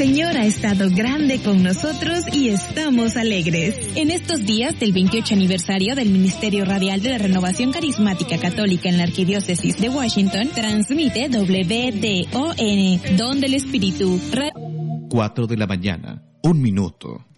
Señor ha estado grande con nosotros y estamos alegres. En estos días del 28 aniversario del Ministerio Radial de la Renovación Carismática Católica en la Arquidiócesis de Washington, transmite WDON, Don del Espíritu. 4 de la mañana, 1 minuto.